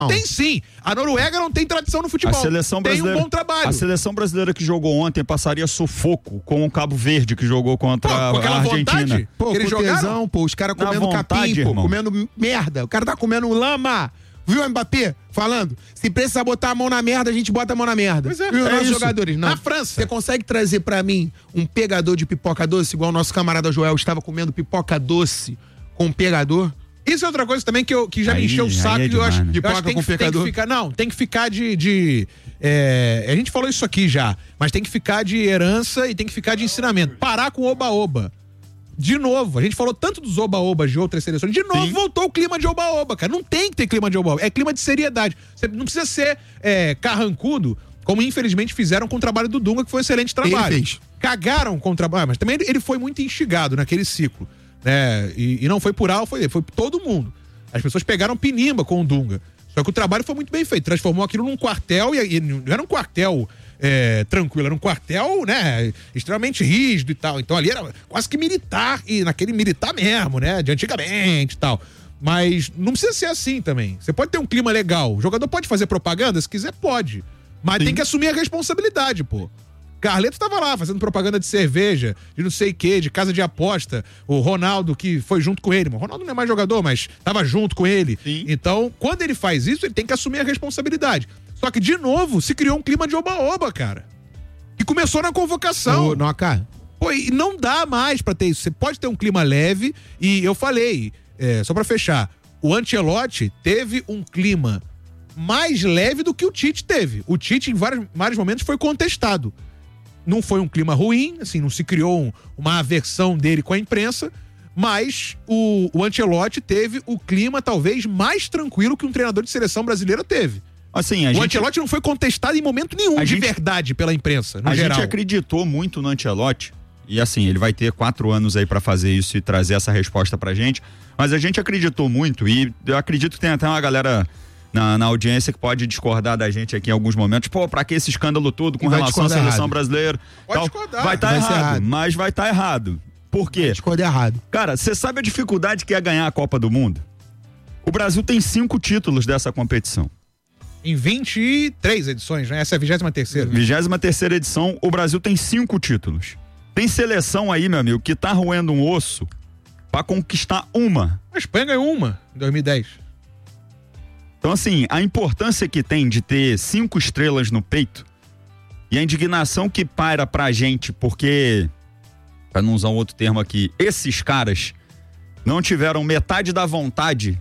Tem sim. A Noruega não tem tradição no futebol. A seleção brasileira, tem um bom trabalho. A seleção brasileira que jogou ontem passaria sufoco com o Cabo Verde, que jogou contra a Argentina. Vontade, pô, eles jogaram, os caras comendo capim, pô, comendo merda. O cara tá comendo lama. Viu o Mbappé falando? Se precisar botar a mão na merda, a gente bota a mão na merda. Pois é. E os nossos jogadores? Não. Na França. Você consegue trazer pra mim um pegador de pipoca doce, igual o nosso camarada Joel estava comendo pipoca doce com um pegador? Isso é outra coisa também que já me encheu o saco. Eu acho que tem que ficar, não, tem que ficar a gente falou isso aqui já, mas tem que ficar de herança e tem que ficar de ensinamento. Parar com oba-oba. De novo, a gente falou tanto dos oba-obas de outras seleções. De novo, voltou o clima de oba-oba, cara. Não tem que ter clima de oba-oba. É clima de seriedade. Você não precisa ser carrancudo, como infelizmente fizeram com o trabalho do Dunga, que foi um excelente trabalho. Ele fez. Cagaram com o trabalho, mas também ele foi muito instigado naquele ciclo. E não foi por Al, foi todo mundo. As pessoas pegaram pinimba com o Dunga. Só que o trabalho foi muito bem feito. Transformou aquilo num quartel, e não era um quartel tranquilo, era um quartel, né, extremamente rígido e tal. Então ali era quase que militar, e naquele militar mesmo, né, de antigamente e tal. Mas não precisa ser assim também. Você pode ter um clima legal. O jogador pode fazer propaganda, se quiser, pode. Mas tem que assumir a responsabilidade, pô. Carleto tava lá fazendo propaganda de cerveja, de não sei o quê, de casa de aposta. O Ronaldo, que foi junto com ele. O Ronaldo não é mais jogador, mas tava junto com ele. Sim. Então, quando ele faz isso, ele tem que assumir a responsabilidade. Só que, de novo, se criou um clima de oba-oba, cara. E começou na convocação. Pô, e não dá mais pra ter isso. Você pode ter um clima leve, e eu falei, só pra fechar, o Ancelotti teve um clima mais leve do que o Tite teve. O Tite, em vários momentos, foi contestado. Não foi um clima ruim, assim, não se criou uma aversão dele com a imprensa, mas o Ancelotti teve o clima talvez mais tranquilo que um treinador de seleção brasileira teve. Assim, Ancelotti não foi contestado em momento nenhum verdade pela imprensa, no geral. A gente acreditou muito no Ancelotti, e assim, ele vai ter 4 anos aí pra fazer isso e trazer essa resposta pra gente, mas a gente acreditou muito, e eu acredito que tem até uma galera na audiência que pode discordar da gente aqui em alguns momentos. Pô, pra que esse escândalo todo com relação à seleção brasileira? Pode discordar. Vai estar errado, mas vai estar errado. Por quê? Discordar errado. Cara, você sabe a dificuldade que é ganhar a Copa do Mundo? O Brasil tem 5 títulos dessa competição. Em 23 edições, né? Essa é a 23ª. 23ª edição, o Brasil tem 5 títulos. Tem seleção aí, meu amigo, que tá roendo um osso pra conquistar uma. A Espanha ganhou uma em 2010. Então, assim, a importância que tem de ter 5 estrelas no peito e a indignação que paira pra gente, porque, pra não usar um outro termo aqui, esses caras não tiveram metade da vontade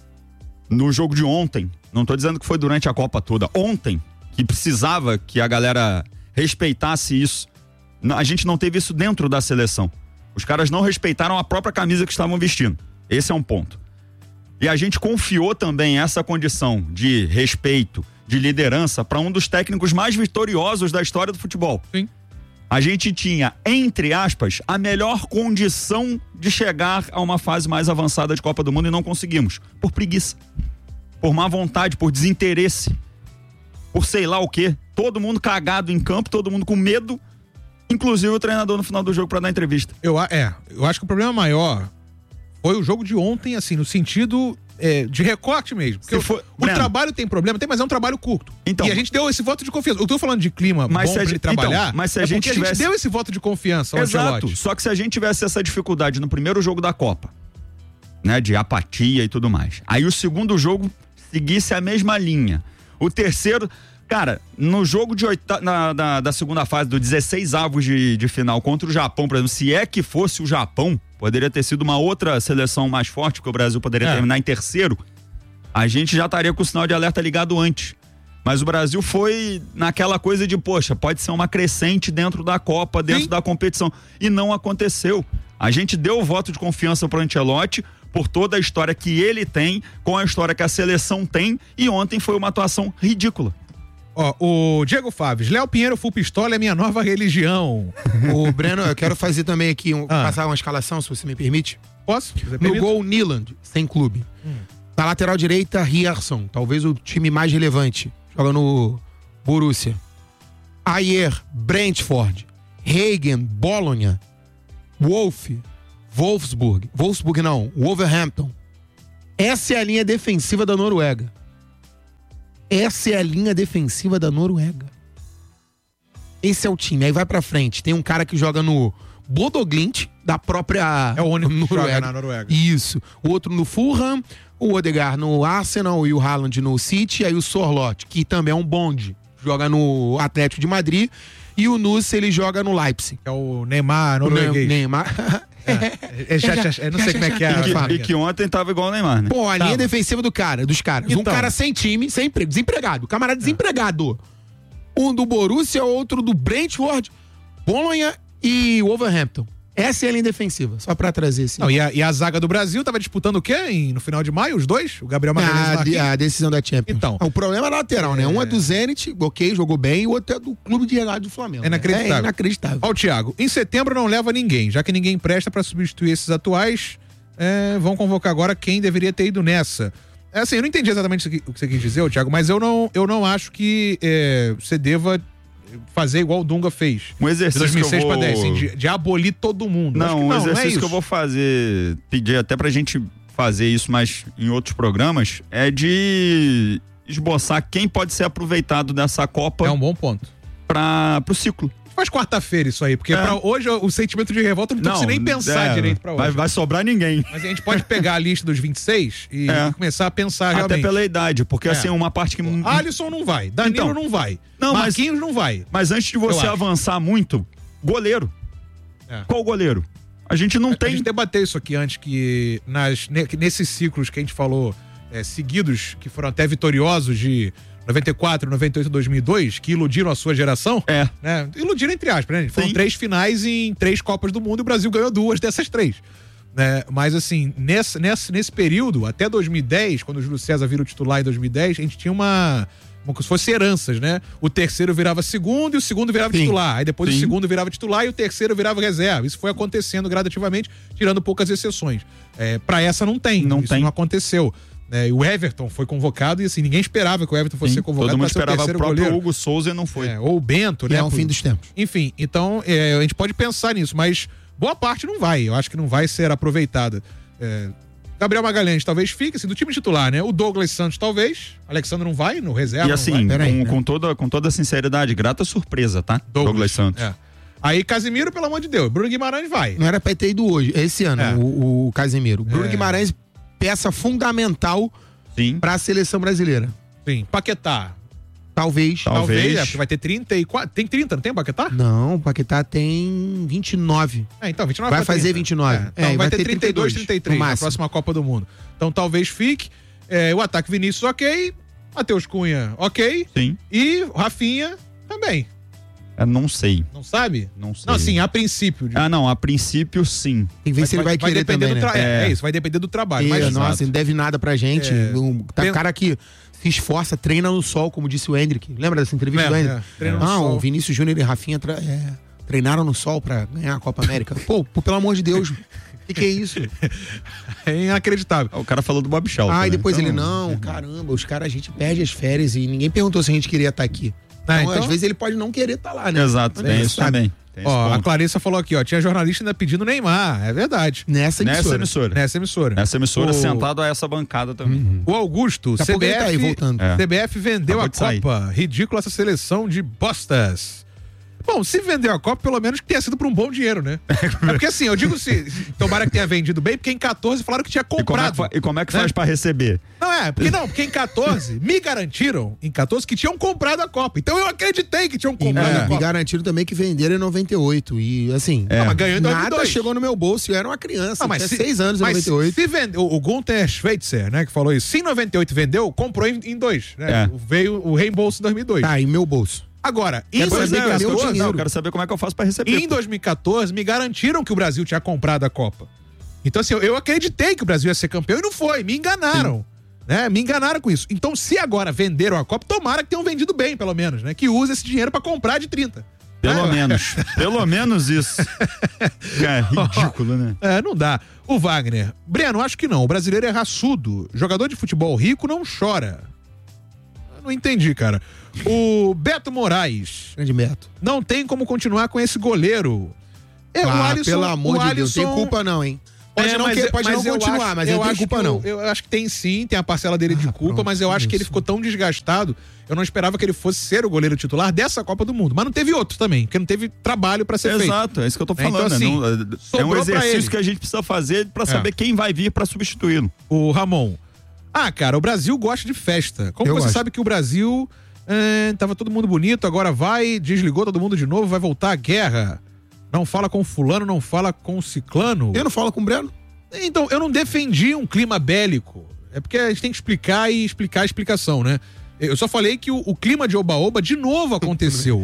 no jogo de ontem. Não tô dizendo que foi durante a Copa toda. Ontem, que precisava que a galera respeitasse isso. A gente não teve isso dentro da seleção. Os caras não respeitaram a própria camisa que estavam vestindo. Esse é um ponto. E a gente confiou também essa condição de respeito, de liderança para um dos técnicos mais vitoriosos da história do futebol. Sim. A gente tinha, entre aspas, a melhor condição de chegar a uma fase mais avançada de Copa do Mundo e não conseguimos. Por preguiça, por má vontade, por desinteresse, por sei lá o quê. Todo mundo cagado em campo, todo mundo com medo, inclusive o treinador no final do jogo para dar entrevista. Eu acho que o problema maior foi o jogo de ontem, assim, no sentido de recorte mesmo. Porque o trabalho tem problema, mas é um trabalho curto. Então, e a gente deu esse voto de confiança. Eu tô falando de clima bom pra ele trabalhar, então, mas se a gente deu esse voto de confiança ao Exato, Ancelotti. Só que se a gente tivesse essa dificuldade no primeiro jogo da Copa, né, de apatia e tudo mais, aí o segundo jogo seguisse a mesma linha. O terceiro... Cara, no jogo da segunda fase, do 16 avos de final contra o Japão, por exemplo, se é que fosse o Japão, poderia ter sido uma outra seleção mais forte, porque o Brasil poderia terminar em terceiro, a gente já estaria com o sinal de alerta ligado antes. Mas o Brasil foi naquela coisa de, poxa, pode ser uma crescente dentro da Copa, dentro da competição. E não aconteceu. A gente deu o voto de confiança para o Ancelotti por toda a história que ele tem, com a história que a seleção tem, e ontem foi uma atuação ridícula. O Diego Faves, Léo Pinheiro Full Pistola é minha nova religião. O Breno, eu quero fazer também aqui, passar uma escalação, se você me permite. Posso? No gol, Nyland, sem clube. Na lateral direita, Rierson, talvez o time mais relevante. Joga no Borussia. Ayer, Brentford. Hagen, Bologna. Wolfsburg não, Wolverhampton. Essa é a linha defensiva da Noruega. Essa é a linha defensiva da Noruega. Esse é o time. Aí vai pra frente. Tem um cara que joga no Bodoglint, da própria É o único que Noruega. joga na Noruega. Isso. O outro no Fulham, o Odegaard no Arsenal e o Haaland no City. Aí o Sorloth, que também é um bonde, joga no Atlético de Madrid. E o Nuss, ele joga no Leipzig. É o Neymar norueguês. Neymar. Eu não sei como é que é. E que ontem tava igual o Neymar, né? Pô, a linha Tava. defensiva dos caras. Um Então. cara sem time, sem emprego, desempregado. Camarada desempregado. Um do Borussia, outro do Brentford, Bolonha e Wolverhampton. Essa é a linha defensiva, só pra trazer esse. Não, e a zaga do Brasil tava disputando o quê no final de maio, os dois? O Gabriel Magalhães e o Marquinhos? a decisão da Champions. Então. O problema é lateral, né? Um é do Zenit, ok, jogou bem, e o outro é do Clube de Regatas do Flamengo. É inacreditável. É inacreditável. Ó, o Thiago, em setembro não leva ninguém, já que ninguém presta pra substituir esses atuais, vão convocar agora quem deveria ter ido nessa. Assim, eu não entendi exatamente o que você quis dizer, ô, Thiago, mas eu não acho que você deva fazer igual o Dunga fez. Um De exercício 2006 que eu pra vou... 10, assim, de abolir todo mundo. Acho que Não, um é exercício isso. que eu vou fazer, pedir até pra gente fazer isso, mas em outros programas, é de esboçar quem pode ser aproveitado dessa Copa É um bom ponto. pro ciclo. Faz quarta-feira isso aí, porque pra hoje o sentimento de revolta não precisa nem pensar direito pra hoje. Vai sobrar ninguém. Mas a gente pode pegar a lista dos 26 e começar a pensar Até realmente. pela idade, porque assim, uma parte que... Alisson não vai, Danilo Então, não vai, não, mas- Marquinhos não vai. Mas antes de você Eu acho. avançar muito, goleiro. É. Qual goleiro? A gente não A tem... gente debateu isso aqui antes, que nesses ciclos que a gente falou seguidos, que foram até vitoriosos de 94, 98 e 2002, que iludiram a sua geração. Né? Iludiram entre aspas, né? Foram 3 finais em 3 Copas do Mundo e o Brasil ganhou 2 dessas 3. Né? Mas assim, nesse período, até 2010, quando o Júlio César vira o titular em 2010, a gente tinha como se fosse heranças, né? O terceiro virava segundo e o segundo virava titular. Aí depois o segundo virava titular e o terceiro virava reserva. Isso foi acontecendo gradativamente, tirando poucas exceções. Pra essa não tem. Isso não aconteceu. E o Everton foi convocado e assim, ninguém esperava que o Everton fosse ser convocado. Todo mundo pra ser esperava o próprio goleiro. Hugo Souza e não foi. Ou o Bento, Que né? é o fim dos tempos. Enfim, então a gente pode pensar nisso, mas boa parte não vai. Eu acho que não vai ser aproveitada. Gabriel Magalhães talvez fique, assim, do time titular, né? O Douglas Santos talvez. Alexandre não vai, no reserva. E assim, não vai. com toda sinceridade, grata surpresa, tá? Douglas Santos. Aí Casimiro, pelo amor de Deus, Bruno Guimarães vai. Não era pra ter ido hoje, esse ano, o Casemiro. Bruno Guimarães, peça fundamental pra seleção brasileira. Sim. Paquetá. Talvez. Porque vai ter 34. Tem 30, não tem o Paquetá? Não, o Paquetá tem 29. Então, 29 vai pra fazer 30. 29. Então vai ter 32, 33 no na máximo. próxima Copa do Mundo. Então talvez fique. O ataque Vinícius, ok. Matheus Cunha, ok. Sim. E Rafinha também. Eu não sei. Não sabe? Não sei. Não, assim, a princípio. Não, a princípio sim. Tem que ver se ele vai querer depender também, do né? É isso, vai depender do trabalho. Mas, Nossa, não deve nada pra gente. O cara que se esforça, treina no sol, como disse o Hendrick. Lembra dessa entrevista do Hendrick? Treina no sol. O Vinícius Júnior e Rafinha treinaram no sol pra ganhar a Copa América. Pô, pelo amor de Deus, o que é isso? É inacreditável. O cara falou do Bob Shelton. E depois né? ele, caramba, os caras, a gente perde as férias e ninguém perguntou se a gente queria estar aqui. Então, às vezes ele pode não querer estar lá, né? Exato, tem isso também. A Clarissa falou aqui, tinha jornalista ainda pedindo Neymar, é verdade. Nessa emissora. Sentado a essa bancada também. O Augusto, Daqui a pouco ele tá aí, voltando. CBF vendeu Acabou a de Copa. Ridícula essa seleção de bostas. Bom, se vendeu a Copa, pelo menos que tenha sido por um bom dinheiro, né? Porque assim, eu digo tomara que tenha vendido bem, porque em 14 falaram que tinha comprado. E como é que faz pra receber? Porque em 14 me garantiram, que tinham comprado a Copa. Então eu acreditei que tinham comprado a Copa. Me garantiram também que venderam em 98. E assim, mas ganhou em nada 2002. chegou no meu bolso. Eu era uma criança, tinha 6 anos em mas 98. Se vendeu, o Gunther Schweitzer, né, que falou isso, se em 98 vendeu, comprou em 2, né? Veio o reembolso em 2002. Em meu bolso. Agora, em Quero saber que é meu 2014, dinheiro. Eu quero saber como é que eu faço pra receber. em 2014, me garantiram que o Brasil tinha comprado a Copa. Então, assim, eu acreditei que o Brasil ia ser campeão e não foi. Me enganaram. Né? Me enganaram com isso. Então, se agora venderam a Copa, tomara que tenham vendido bem, pelo menos, né? Que use esse dinheiro pra comprar de 30. Pelo menos isso. É ridículo, né? Não dá. O Wagner. Breno, acho que não. O brasileiro é raçudo. Jogador de futebol rico não chora. Eu não entendi, cara. O Beto Moraes. Grande Beto. Não tem como continuar com esse goleiro. O Alisson, pelo amor o de Deus, Alisson- tem culpa não, hein? Pode não continuar, mas ele tem culpa não. Eu acho que tem sim, tem a parcela dele de culpa, pronto, mas eu acho que ele ficou tão desgastado, eu não esperava que ele fosse ser o goleiro titular dessa Copa do Mundo. Mas não teve outro também, porque não teve trabalho pra ser feito. Exato, é isso que eu tô falando. Então, assim, é um exercício que a gente precisa fazer pra saber quem vai vir pra substituí-lo. O Ramon. Cara, o Brasil gosta de festa. Como você sabe que o Brasil tava todo mundo bonito, agora desligou todo mundo de novo, vai voltar a guerra. Não fala com fulano, não fala com ciclano. Eu não falo com o Breno. Então, eu não defendi um clima bélico. É porque a gente tem que explicar a explicação, né? Eu só falei que o clima de oba-oba de novo aconteceu.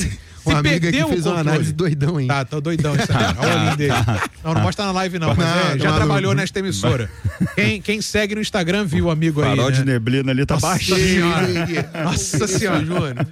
Um amigo aqui fez uma análise doidão, hein? Tá doidão isso aí. Olha o olhinho dele. Não mostra na live não, mas já trabalhou nesta emissora. Quem segue no Instagram viu o amigo aí, farol de neblina ali tá baixinho. Nossa senhora.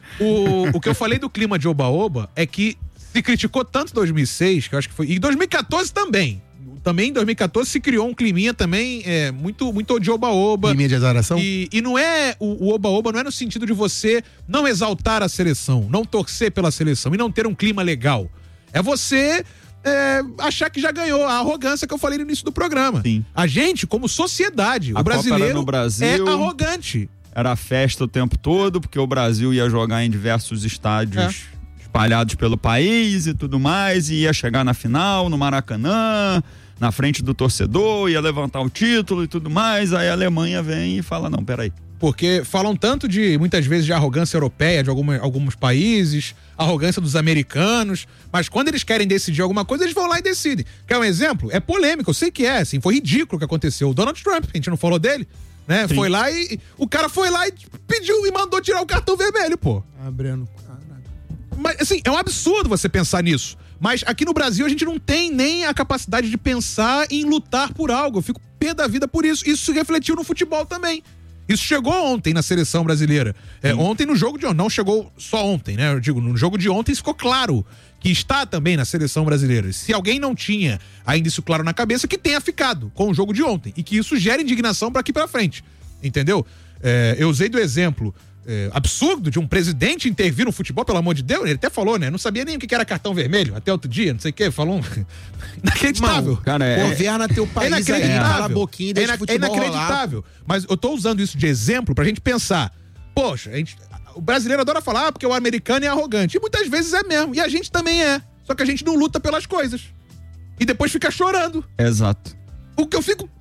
O que eu falei do clima de oba-oba é que se criticou tanto em 2006, que eu acho que foi, e em 2014 também. Também em 2014 se criou um climinha também muito de oba-oba. Climinha de azaração? E não é, o oba-oba não é no sentido de você não exaltar a seleção, não torcer pela seleção e não ter um clima legal. É você achar que já ganhou, a arrogância que eu falei no início do programa. Sim. A gente, como sociedade, o brasileiro no Brasil, é arrogante. Era festa o tempo todo, porque o Brasil ia jogar em diversos estádios espalhados pelo país e tudo mais, e ia chegar na final, no Maracanã, na frente do torcedor, ia levantar o título e tudo mais, aí a Alemanha vem e fala, não, peraí. Porque falam tanto muitas vezes, de arrogância europeia de alguns países, arrogância dos americanos, mas quando eles querem decidir alguma coisa, eles vão lá e decidem. Quer um exemplo? É polêmico, eu sei que assim, foi ridículo o que aconteceu. O Donald Trump, a gente não falou dele, né? Sim. Foi lá o cara foi lá e pediu e mandou tirar o cartão vermelho, pô. Breno, mas, assim, é um absurdo você pensar nisso. Mas aqui no Brasil a gente não tem nem a capacidade de pensar em lutar por algo. Eu fico pé da vida por isso. Isso se refletiu no futebol também. Isso chegou ontem na seleção brasileira. Ontem no jogo de ontem. Não chegou só ontem, né? Eu digo, no jogo de ontem ficou claro que está também na seleção brasileira. Se alguém não tinha ainda isso claro na cabeça, que tenha ficado com o jogo de ontem. E que isso gere indignação pra aqui pra frente. Entendeu? Eu usei do exemplo absurdo de um presidente intervir no futebol, pelo amor de Deus. Ele até falou, né? Não sabia nem o que era cartão vermelho até outro dia, não sei o que. Falou inacreditável. Cara, governa teu país, cala a boquinha e deixa o futebol inacreditável. rolar. Mas eu tô usando isso de exemplo pra gente pensar. Poxa, o brasileiro adora falar porque o americano é arrogante. E muitas vezes é mesmo. E a gente também é. Só que a gente não luta pelas coisas. E depois fica chorando. Exato. O que eu fico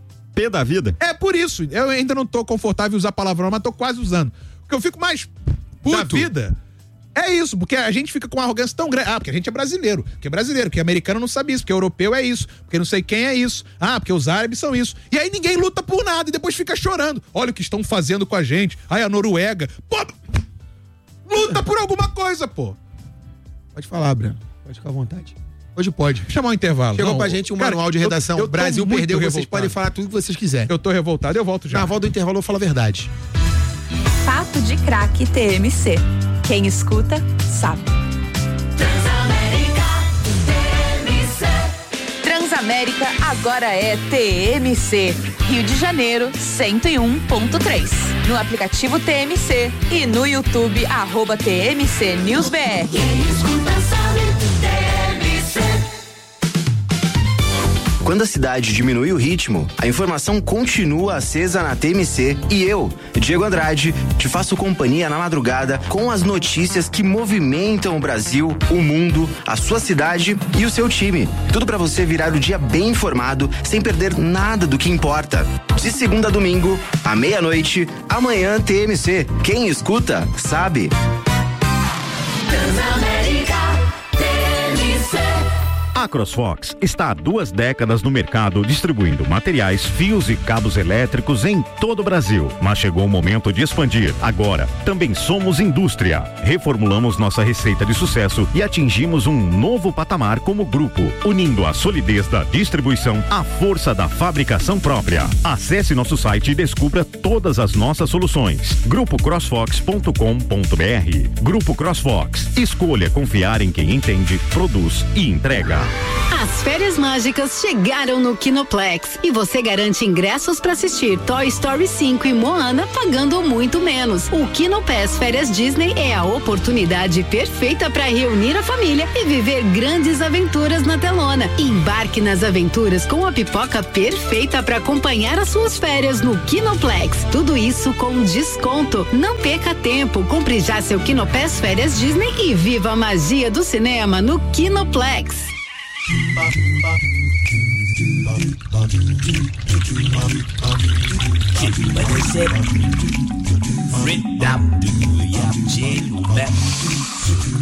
pé da vida. É por isso. Eu ainda não tô confortável em usar palavrão, mas tô quase usando. O que eu fico mais da vida é isso, porque a gente fica com uma arrogância tão grande. Porque a gente é brasileiro. Porque é brasileiro, porque americano não sabe isso, porque europeu é isso, porque não sei quem é isso. Porque os árabes são isso. E aí ninguém luta por nada e depois fica chorando. Olha o que estão fazendo com a gente. A Noruega. Pô, luta por alguma coisa, pô. Pode falar, Breno. Pode ficar à vontade. Hoje pode. Chamar um intervalo. Chegou pra gente um manual de redação. Eu Brasil perdeu, revoltado. Vocês podem falar tudo que vocês quiserem. Eu tô revoltado, eu volto já. Na volta do intervalo eu falo a verdade. Papo de Craque TMC. Quem escuta, sabe. Transamérica agora é TMC. Rio de Janeiro, 101.3. No aplicativo TMC e no YouTube, @TMC News BR. Quem escuta sabe, TMC. Quando a cidade diminui o ritmo, a informação continua acesa na TMC e eu, Diego Andrade, te faço companhia na madrugada com as notícias que movimentam o Brasil, o mundo, a sua cidade e o seu time. Tudo pra você virar o dia bem informado, sem perder nada do que importa. De segunda a domingo, à meia-noite, amanhã TMC. Quem escuta, sabe. Transamérica, TMC. A CrossFox está há 2 décadas no mercado distribuindo materiais, fios e cabos elétricos em todo o Brasil. Mas chegou o momento de expandir. Agora, também somos indústria. Reformulamos nossa receita de sucesso e atingimos um novo patamar como grupo, unindo a solidez da distribuição à força da fabricação própria. Acesse nosso site e descubra todas as nossas soluções. grupocrossfox.com.br. Grupo CrossFox. Escolha confiar em quem entende, produz e entrega. As férias mágicas chegaram no Kinoplex e você garante ingressos para assistir Toy Story 5 e Moana pagando muito menos. O Kinopass Férias Disney é a oportunidade perfeita para reunir a família e viver grandes aventuras na telona. Embarque nas aventuras com a pipoca perfeita para acompanhar as suas férias no Kinoplex. Tudo isso com desconto. Não perca tempo, compre já seu Kinopass Férias Disney e viva a magia do cinema no Kinoplex.